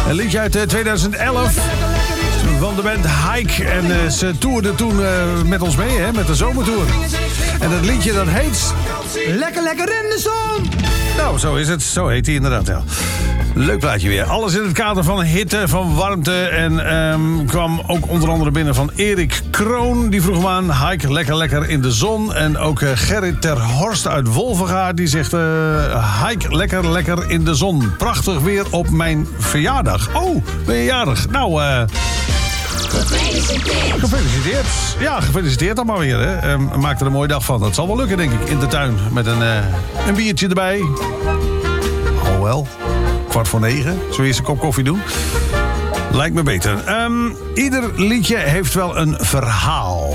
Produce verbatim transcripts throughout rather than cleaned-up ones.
Een liedje uit twintig elf van de band Hike. En uh, ze toerden toen uh, met ons mee, hè, met de zomertour. En dat liedje dat heet... Lekker, lekker in de zon! Nou, zo is het. Zo heet hij inderdaad, ja. Leuk plaatje weer. Alles in het kader van hitte, van warmte. En um, kwam ook onder andere binnen van Erik Kroon. Die vroeg hem aan, Hike, lekker lekker in de zon. En ook uh, Gerrit ter Horst uit Wolvenga. Die zegt, uh, Hike, lekker lekker in de zon. Prachtig weer op mijn verjaardag. Oh, ben je jarig? Nou, eh... Uh, Gefeliciteerd. Gefeliciteerd. Ja, gefeliciteerd dan maar weer. Hè. Um, maak er een mooie dag van. Dat zal wel lukken, denk ik. In de tuin met een, uh, een biertje erbij. Oh wel. Kwart voor negen. Zullen we eerst een kop koffie doen? Lijkt me beter. Um, ieder liedje heeft wel een verhaal.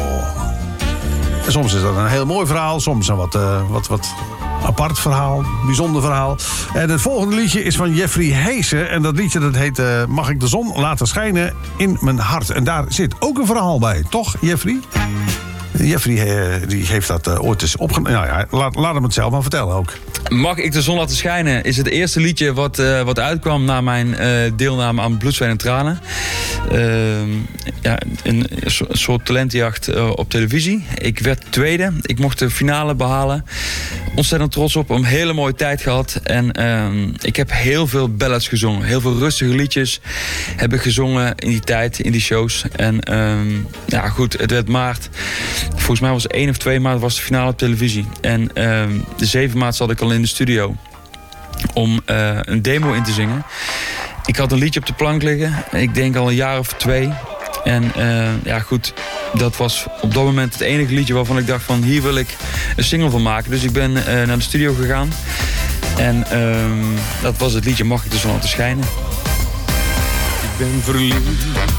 En soms is dat een heel mooi verhaal. Soms een wat, uh, wat, wat apart verhaal. Bijzonder verhaal. En het volgende liedje is van Jeffrey Heesen. En dat liedje dat heet uh, Mag ik de zon laten schijnen in mijn hart. En daar zit ook een verhaal bij. Toch, Jeffrey? Jeffrey uh, die heeft dat uh, ooit eens opgenomen. Nou ja, laat, laat hem het zelf maar vertellen ook. Mag ik de zon laten schijnen is het eerste liedje wat, uh, wat uitkwam na mijn uh, deelname aan Bloed, Zweet en Tranen. Uh, ja, een, een soort talentenjacht uh, op televisie. Ik werd tweede. Ik mocht de finale behalen. Ontzettend trots op. Een hele mooie tijd gehad. En uh, ik heb heel veel ballads gezongen. Heel veel rustige liedjes heb ik gezongen in die tijd, in die shows. En uh, ja, goed, het werd maart. Volgens mij was het één of twee maart was de finale op televisie. En uh, de zeven maart zat ik al in de studio om uh, een demo in te zingen. Ik had een liedje op de plank liggen. Ik denk al een jaar of twee. En uh, ja goed, dat was op dat moment het enige liedje waarvan ik dacht van hier wil ik een single van maken. Dus ik ben uh, naar de studio gegaan. En uh, dat was het liedje Mag ik de zon laten schijnen. Ik ben verliefd